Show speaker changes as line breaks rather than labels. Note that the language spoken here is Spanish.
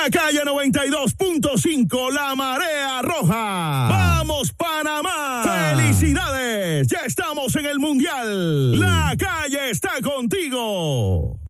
La calle 92.5, la marea roja. ¡Vamos, Panamá! ¡Felicidades! Ya estamos en el Mundial. La calle está contigo.